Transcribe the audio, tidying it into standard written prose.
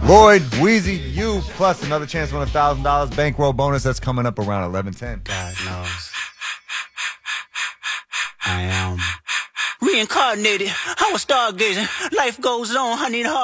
Lloyd, Wheezy, you, plus another chance to win $1,000 bankroll bonus that's coming up around 11:10. God knows. I am reincarnated. I was stargazing. Life goes on. I need a heart.